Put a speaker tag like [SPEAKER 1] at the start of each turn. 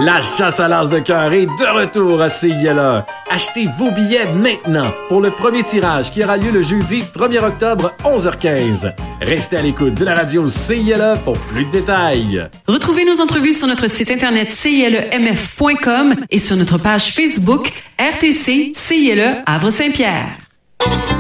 [SPEAKER 1] La chasse à l'as de cœur est de retour à CILA. Achetez vos billets maintenant pour le premier tirage qui aura lieu le jeudi 1er octobre, 11h15. Restez à l'écoute de la radio CILA pour plus de détails.
[SPEAKER 2] Retrouvez nos entrevues sur notre site internet cilemf.com et sur notre page Facebook RTC CILE Havre-Saint-Pierre.